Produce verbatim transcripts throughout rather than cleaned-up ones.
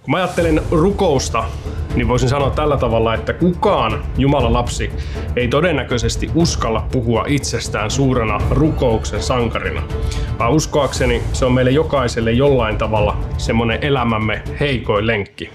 Kun mä ajattelen rukousta, niin voisin sanoa tällä tavalla, että kukaan Jumalan lapsi ei todennäköisesti uskalla puhua itsestään suurena rukouksen sankarina, vaan uskoakseni se on meille jokaiselle jollain tavalla semmoinen elämämme heikoin lenkki.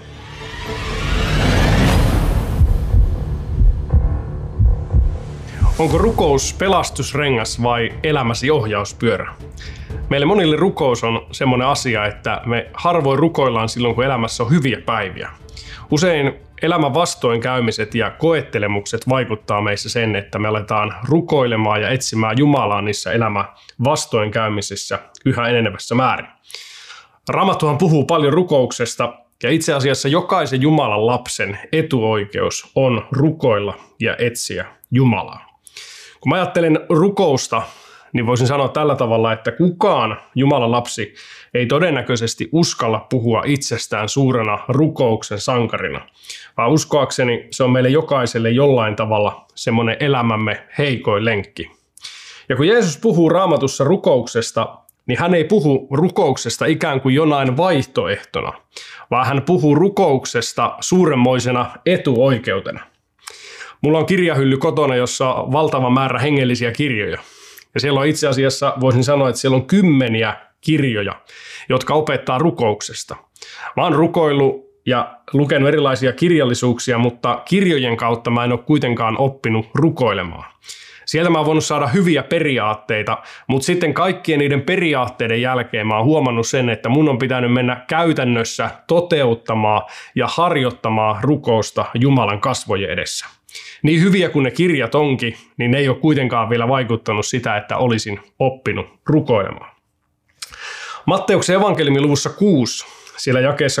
Onko rukous pelastusrengas vai elämäsi ohjauspyörä? Meille monille rukous on semmoinen asia, että me harvoin rukoillaan silloin, kun elämässä on hyviä päiviä. Usein elämän vastoinkäymiset ja koettelemukset vaikuttaa meissä sen, että me aletaan rukoilemaan ja etsimään Jumalaa niissä elämän vastoinkäymisissä yhä enenevässä määrin. Raamattuhan puhuu paljon rukouksesta, ja itse asiassa jokaisen Jumalan lapsen etuoikeus on rukoilla ja etsiä Jumalaa. Kun mä ajattelen rukousta, niin voisin sanoa tällä tavalla, että kukaan Jumalan lapsi ei todennäköisesti uskalla puhua itsestään suurena rukouksen sankarina, vaan uskoakseni se on meille jokaiselle jollain tavalla semmoinen elämämme heikoin lenkki. Ja kun Jeesus puhuu Raamatussa rukouksesta, niin hän ei puhu rukouksesta ikään kuin jonain vaihtoehtona, vaan hän puhuu rukouksesta suuremmoisena etuoikeutena. Mulla on kirjahylly kotona, jossa on valtava määrä hengellisiä kirjoja. Ja siellä on itse asiassa, voisin sanoa, että siellä on kymmeniä kirjoja, jotka opettaa rukouksesta. Mä oon rukoillut ja lukenut erilaisia kirjallisuuksia, mutta kirjojen kautta mä en ole kuitenkaan oppinut rukoilemaan. Sieltä mä oon voinut saada hyviä periaatteita, mutta sitten kaikkien niiden periaatteiden jälkeen mä oon huomannut sen, että mun on pitänyt mennä käytännössä toteuttamaan ja harjoittamaan rukousta Jumalan kasvojen edessä. Niin hyviä kuin ne kirjat onkin, niin ne ei ole kuitenkaan vielä vaikuttanut sitä, että olisin oppinut rukoilemaan. Matteuksen evankeliumin luvussa kuusi, siellä jakeessa